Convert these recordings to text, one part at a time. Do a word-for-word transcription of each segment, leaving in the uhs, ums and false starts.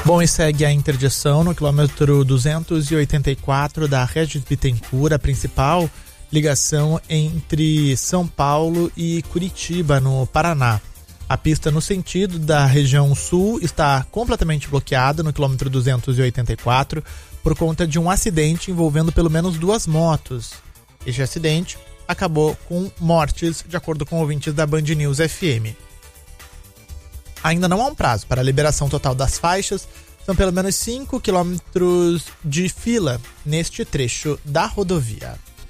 Bom, e segue a interdição no quilômetro duzentos e oitenta e quatro da Regis Bittencourt, a principal ligação entre São Paulo e Curitiba, no Paraná. A pista no sentido da região sul está completamente bloqueada no quilômetro duzentos e oitenta e quatro por conta de um acidente envolvendo pelo menos duas motos. Este acidente acabou com mortes, de acordo com ouvintes da Band News F M. Ainda não há um prazo para a liberação total das faixas, são pelo menos cinco quilômetros de fila neste trecho da rodovia.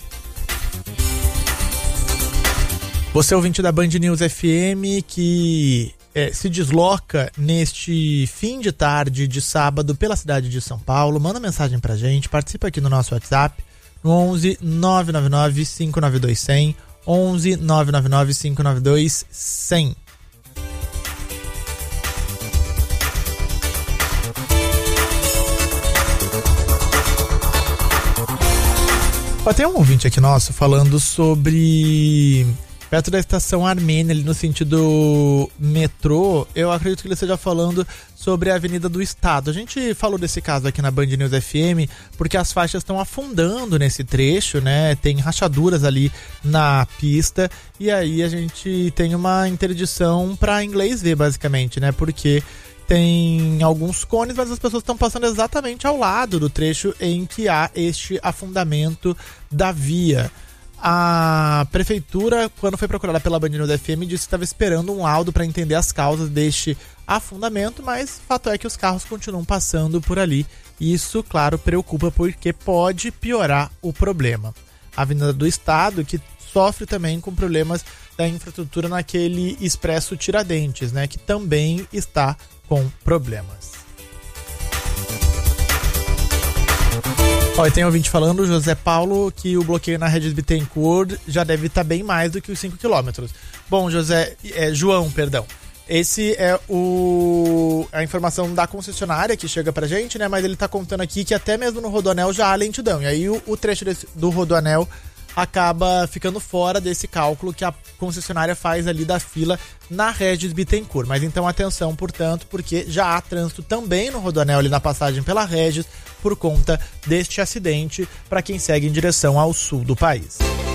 Você, ouvinte da Band News F M, que é, se desloca neste fim de tarde de sábado pela cidade de São Paulo, manda mensagem pra gente, participa aqui no nosso WhatsApp, no onze nove nove nove cinco nove dois zero zero, onze nove nove nove cinco nove dois zero zero. Tem um ouvinte aqui nosso falando sobre perto da estação Armênia, ali no sentido metrô. Eu acredito que ele esteja falando sobre a Avenida do Estado. A gente falou desse caso aqui na Band News F M porque as faixas estão afundando nesse trecho, né? Tem rachaduras ali na pista e aí a gente tem uma interdição para inglês ver, basicamente, né? Porque tem alguns cones, mas as pessoas estão passando exatamente ao lado do trecho em que há este afundamento da via. A prefeitura, quando foi procurada pela Band News F M, disse que estava esperando um laudo para entender as causas deste afundamento, mas fato é que os carros continuam passando por ali. Isso, claro, preocupa porque pode piorar o problema. A Avenida do Estado, que sofre também com problemas da infraestrutura naquele Expresso Tiradentes, né, que também está com problemas. Olha, tem um ouvinte falando, José Paulo, que o bloqueio na Regis Bittencourt já deve estar bem mais do que os cinco quilômetros. Bom, José, é, João, perdão. Esse é o a informação da concessionária que chega pra gente, né? Mas ele tá contando aqui que até mesmo no Rodoanel já há lentidão. E aí o, o trecho desse, do Rodoanel acaba ficando fora desse cálculo que a concessionária faz ali da fila na Regis Bittencourt. Mas então atenção, portanto, porque já há trânsito também no Rodoanel ali na passagem pela Regis por conta deste acidente para quem segue em direção ao sul do país.